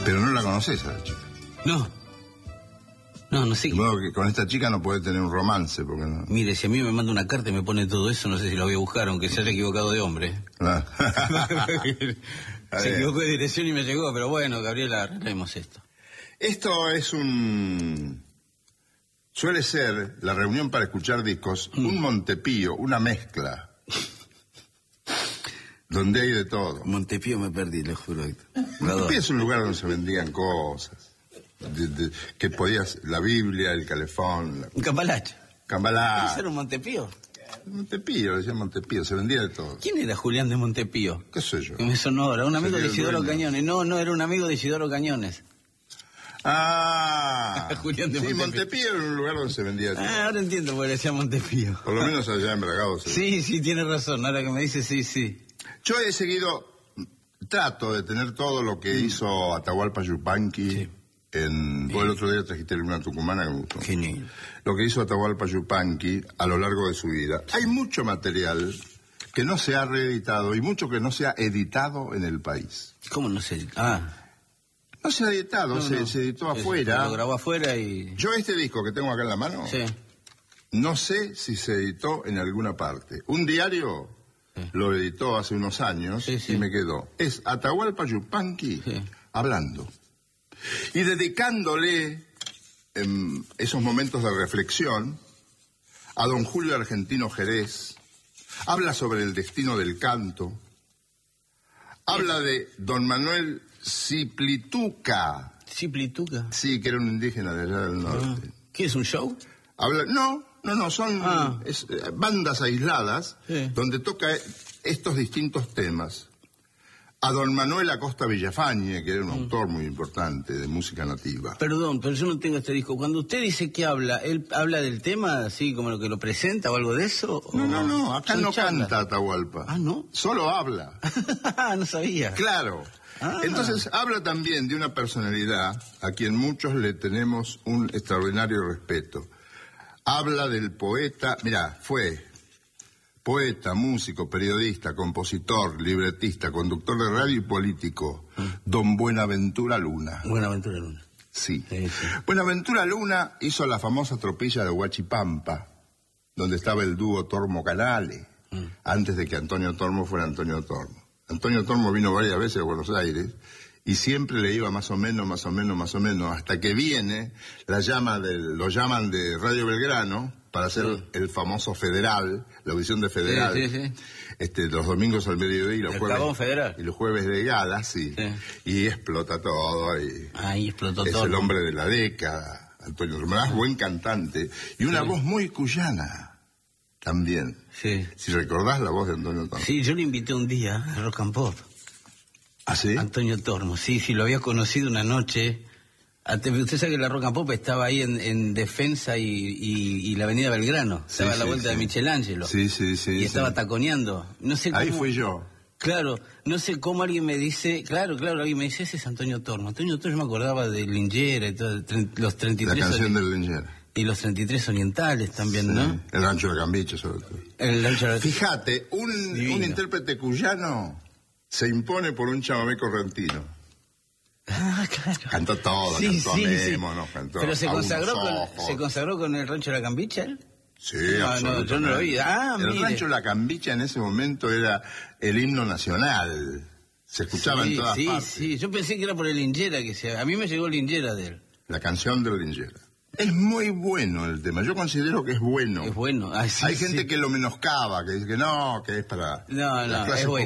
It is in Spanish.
Pero no la conoces a la chica. No sé. De modo que con esta chica no podés tener un romance, porque no. Mire, si a mí me manda una carta y me pone todo eso, no sé si la voy a buscar, aunque se haya equivocado de hombre. Ah. Se equivocó de dirección y me llegó, pero bueno, Gabriela, arreglemos esto. Esto es suele ser la reunión para escuchar discos, un Montepío, una mezcla, donde hay de todo. Montepío me perdí, le juro. Montepío es un lugar donde se vendían cosas, que podías, la Biblia, el calefón. Un cambalache. Cambalá. ¿Ese era un Montepío? Montepío, decía Montepío, se vendía de todo. ¿Quién era Julián de Montepío? ¿Qué sé yo? Que me sonó ahora, un amigo de Isidoro dueño. Cañones. No, era un amigo de Isidoro Cañones. Ah, Julián de sí, Montepío. Montepío era un lugar donde se vendía de todo. Ahora entiendo por qué decía Montepío. Por lo menos allá en Bragado. Sí, tiene razón, ahora que me dice, sí. Yo he seguido, trato de tener todo lo que hizo Atahualpa Yupanqui. Sí. Vos el otro día trajiste una tucumana que me gustó. Genial. Lo que hizo Atahualpa Yupanqui a lo largo de su vida. Hay mucho material que no se ha reeditado y mucho que no se ha editado en el país. ¿Cómo no sé? No se ha editado, se editó afuera. Lo grabó afuera y... Yo este disco que tengo acá en la mano, Sí. no sé si se editó en alguna parte. Un diario lo editó hace unos años y me quedó. Es Atahualpa Yupanqui hablando. Y dedicándole esos momentos de reflexión a don Julio Argentino Jerez. Habla sobre el destino del canto. Habla de don Manuel Ciplituca. ¿Ciplituca? Sí, que era un indígena de allá del norte. ¿Qué es un show? Habla, no, son bandas aisladas donde toca estos distintos temas. A don Manuel Acosta Villafañe, que era un autor muy importante de música nativa. Perdón, pero yo no tengo este disco. Cuando usted dice que habla, ¿él habla del tema así como lo que lo presenta o algo de eso? No, acá no canta Atahualpa. Ah, ¿no? Solo habla. No sabía. Claro. Entonces habla también de una personalidad a quien muchos le tenemos un extraordinario respeto. Habla del poeta, mirá, fue poeta, músico, periodista, compositor, libretista, conductor de radio y político, don Buenaventura Luna. Buenaventura Luna. Sí. Buenaventura Luna hizo la famosa tropilla de Huachipampa, donde estaba el dúo Tormo-Canale, antes de que Antonio Tormo fuera Antonio Tormo. Antonio Tormo vino varias veces a Buenos Aires y siempre le iba más o menos, hasta que viene, lo llaman de Radio Belgrano para hacer el famoso Federal, la audición de Federal, los domingos al mediodía y los jueves. Federal. Y los jueves de gala, y explota todo. Ahí explotó es todo. Es el hombre de la década, Antonio Tormo, buen cantante y una voz muy cuyana. También. Sí. Si recordás la voz de Antonio Tormo. Sí, yo le invité un día a Rock and Pop. ¿Ah, sí? Antonio Tormo, sí, lo había conocido una noche. Usted sabe que la Rock and Pop estaba ahí en Defensa y la Avenida Belgrano. Estaba a la vuelta de Michelangelo. Sí. Y estaba taconeando. No sé cómo... Ahí fui yo. Claro, no sé cómo alguien me dice... Claro, alguien me dice, ese es Antonio Tormo. Antonio Tormo, yo me acordaba de Lingera y todo, los 33... La canción del Lingera. Y los 33 orientales también, ¿no? El Rancho de la Cambiche, sobre todo. Fíjate, un intérprete cuyano se impone por un chamamé correntino. Claro. Cantó todo, cantó Nemo, no cantó. ¿Pero se consagró con el Rancho de la Cambicha él? Sí, no, yo no lo oí. El Rancho de la Cambicha en ese momento era el himno nacional. Se escuchaba en todas partes. Sí, yo pensé que era por el Lingera, a mí me llegó el Lingera de él. La canción del Lingera. Es muy bueno el tema, yo considero que es bueno. Es bueno. Hay gente que lo menoscaba, que dice que no, que es para... No, es bueno.